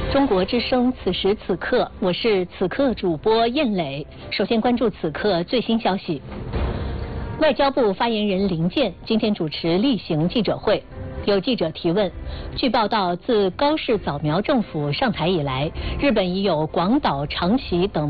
中国之声，此时此刻，我是此刻主播燕磊。首先关注此刻最新消息。外交部发言人林健今天主持例行记者会，有记者提问。据报道，自高市早苗政府上台以来，日本已有广岛、长崎等